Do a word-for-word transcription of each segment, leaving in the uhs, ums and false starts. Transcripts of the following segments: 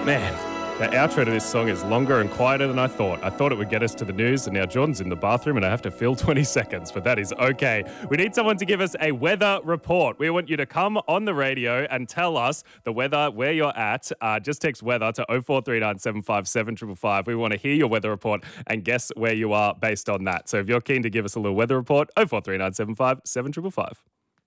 Man, the outro to this song is longer and quieter than I thought. I thought it would get us to the news, and now Jordan's in the bathroom and I have to fill twenty seconds, but that is okay. We need someone to give us a weather report. We want you to come on the radio and tell us the weather, where you're at. Uh, just text weather to oh four three nine seven five seven five five five. We want to hear your weather report and guess where you are based on that. So if you're keen to give us a little weather report, oh four three nine seven five seven five five.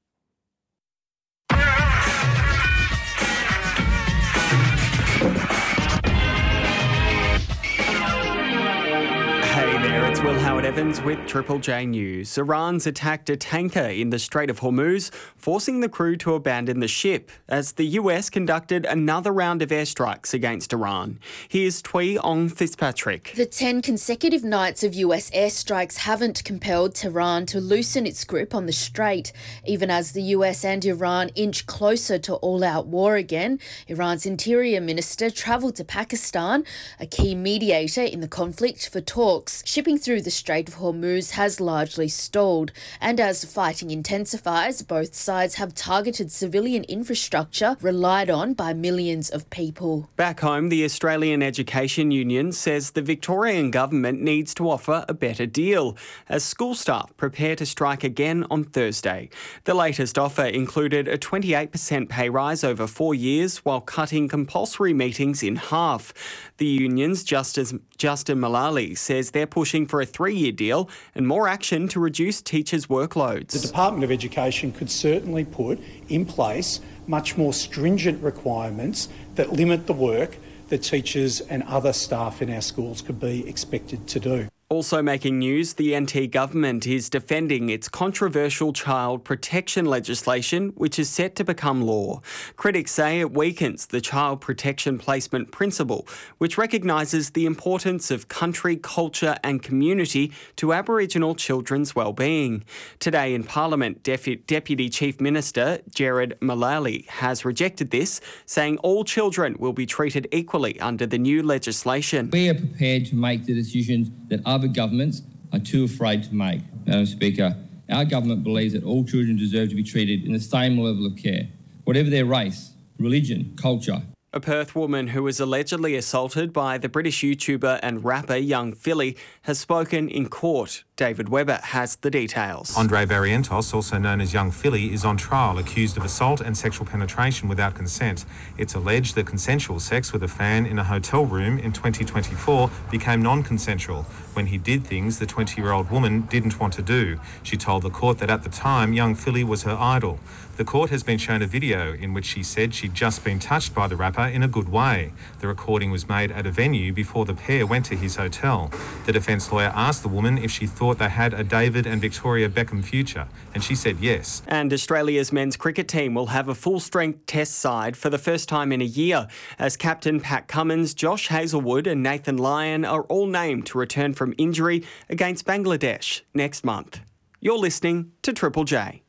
It's Will Howard-Evans with Triple J News. Iran's attacked a tanker in the Strait of Hormuz, forcing the crew to abandon the ship as the U S conducted another round of airstrikes against Iran. Here's Twee Ong Fitzpatrick. The ten consecutive nights of U S airstrikes haven't compelled Tehran to loosen its grip on the strait. Even as the U S and Iran inch closer to all-out war again, Iran's interior minister travelled to Pakistan, a key mediator in the conflict, for talks. Shipping through the Strait of Hormuz has largely stalled, and as fighting intensifies, both sides have targeted civilian infrastructure relied on by millions of people. Back home, the Australian Education Union says the Victorian government needs to offer a better deal as school staff prepare to strike again on Thursday. The latest offer included a twenty-eight percent pay rise over four years while cutting compulsory meetings in half. The union's Justice, Justin Mullally says they're pushing for a three-year deal and more action to reduce teachers' workloads. The Department of Education could certainly put in place much more stringent requirements that limit the work that teachers and other staff in our schools could be expected to do. Also making news, the N T government is defending its controversial child protection legislation, which is set to become law. Critics say it weakens the child protection placement principle, which recognises the importance of country, culture and community to Aboriginal children's well-being. Today in Parliament, Def- Deputy Chief Minister Gerard Mullally has rejected this, saying all children will be treated equally under the new legislation. We are prepared to make the decisions that other governments are too afraid to make. Madam Speaker, our government believes that all children deserve to be treated in the same level of care, whatever their race, religion, culture. A Perth woman who was allegedly assaulted by the British YouTuber and rapper Young Philly has spoken in court. David Webber has the details. Andre Barrientos, also known as Young Philly, is on trial accused of assault and sexual penetration without consent. It's alleged that consensual sex with a fan in a hotel room in twenty twenty-four became non-consensual when he did things the twenty-year-old woman didn't want to do. She told the court that at the time, Young Philly was her idol. The court has been shown a video in which she said she'd just been touched by the rapper in a good way. The recording was made at a venue before the pair went to his hotel. The defence lawyer asked the woman if she thought they had a David and Victoria Beckham future, and she said yes. And Australia's men's cricket team will have a full-strength test side for the first time in a year, as captain Pat Cummins, Josh Hazlewood and Nathan Lyon are all named to return from injury against Bangladesh next month. You're listening to Triple J.